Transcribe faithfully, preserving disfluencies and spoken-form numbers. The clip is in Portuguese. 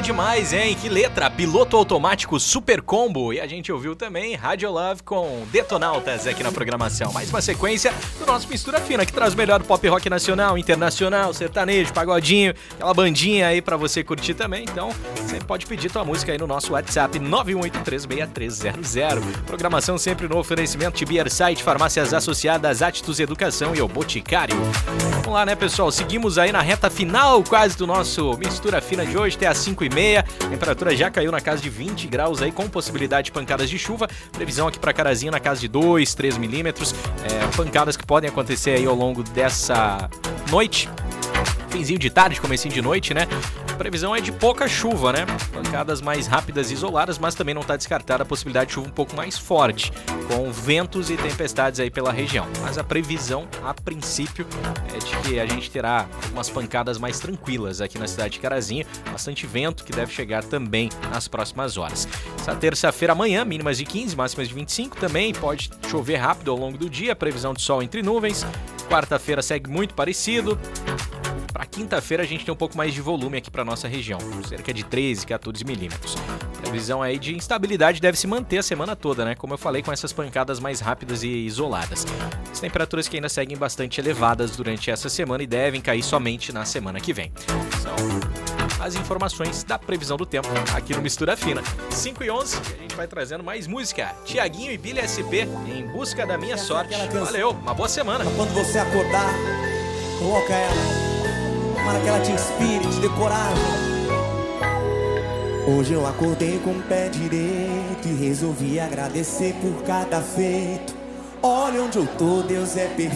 demais, hein? Que letra! Piloto Automático Super Combo. E a gente ouviu também Radio Love com Detonautas aqui na programação. Mais uma sequência do nosso Mistura Fina, que traz o melhor pop rock nacional, internacional, sertanejo, pagodinho, aquela bandinha aí pra você curtir também. Então, você pode pedir tua música aí no nosso WhatsApp nove um oito três seis três zero zero. Programação sempre no oferecimento de Beer Site, Farmácias Associadas, Atitudes Educação e o Boticário. Vamos lá, né, pessoal? Seguimos aí na reta final quase do nosso Mistura Fina de hoje, até às cinco e meia. A temperatura já caiu na casa de vinte graus aí, com possibilidade de pancadas de chuva. Previsão aqui pra Carazinho na casa de dois, três milímetros. É, pancadas que podem acontecer aí ao longo dessa noite. Finzinho de tarde, comecinho de noite, né? A previsão é de pouca chuva, né? Pancadas mais rápidas e isoladas, mas também não está descartada a possibilidade de chuva um pouco mais forte, com ventos e tempestades aí pela região. Mas a previsão, a princípio, é de que a gente terá umas pancadas mais tranquilas aqui na cidade de Carazinho. Bastante vento que deve chegar também nas próximas horas. Essa terça-feira, amanhã, mínimas de quinze, máximas de vinte e cinco. Também pode chover rápido ao longo do dia. Previsão de sol entre nuvens. Quarta-feira segue muito parecido. Para quinta-feira a gente tem um pouco mais de volume aqui para nossa região, cerca de treze, quatorze milímetros. Previsão aí de instabilidade deve se manter a semana toda, né? Como eu falei, com essas pancadas mais rápidas e isoladas. As temperaturas que ainda seguem bastante elevadas durante essa semana e devem cair somente na semana que vem. São as informações da previsão do tempo aqui no Mistura Fina. cinco e onze, a gente vai trazendo mais música. Tiaguinho e Billy S P, Em Busca da Minha Sorte. Valeu, uma boa semana. Quando você acordar, coloca ela. Para que ela te inspire, te dê coragem. Hoje eu acordei com o pé direito e resolvi agradecer por cada feito. Olha onde eu tô, Deus é perfeito.